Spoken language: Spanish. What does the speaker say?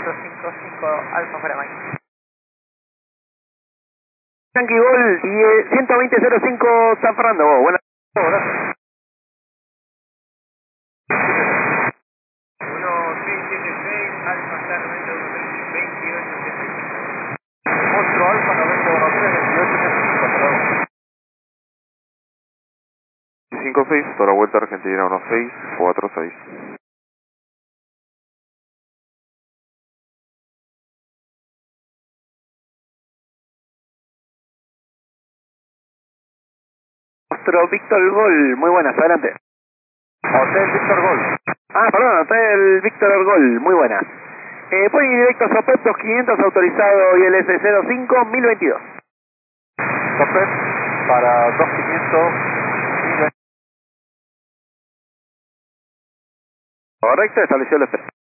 455 Alfa para Mike. Yankee Gol 120.05 San Fernando. Buenas noches. 1676 Alfa Star 2885. Otro Alfa 2885, perdón. 56, toda la vuelta Argentina 1646. Nuestro Víctor Gol, muy buenas, adelante. Hotel Víctor Gol. Ah, perdón, Hotel Víctor Gol, muy buenas. Voy directo a Sopep 2500 autorizado ILS 05 1022. Sopep para 2500 1022. Correcto, estableció el espera.